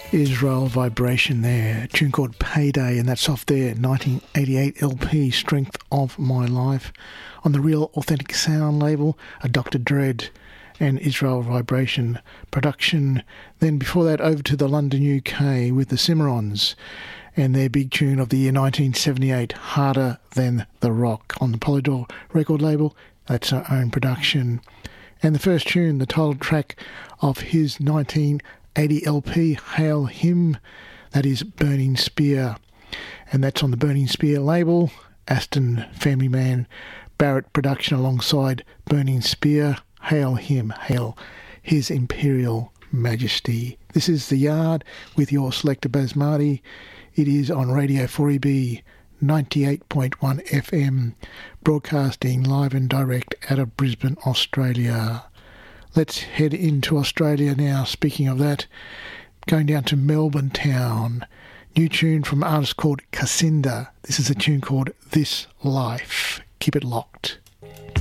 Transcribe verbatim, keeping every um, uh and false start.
Israel Vibration there, a tune called Payday, and that's off their nineteen eighty-eight L P Strength of My Life on the Real Authentic Sound label, a Doctor Dread and Israel Vibration production. Then before that, over to the London, U K with the Cimarrons and their big tune of the year nineteen seventy-eight, Harder Than the Rock, on the Polydor record label. That's our own production. And the first tune, the title track of his nineteen eighty L P, Hail Him, that is Burning Spear, and that's on the Burning Spear label, Aston Family Man Barrett production alongside Burning Spear. Hail Him, hail His Imperial Majesty. This is The Yard with your selector Basmati. It is on Radio four E B ninety-eight point one F M, broadcasting live and direct out of Brisbane, Australia. Let's head into Australia now. Speaking of that, going down to Melbourne town. New tune from an artist called Cassinda. This is a tune called This Life. Keep it locked.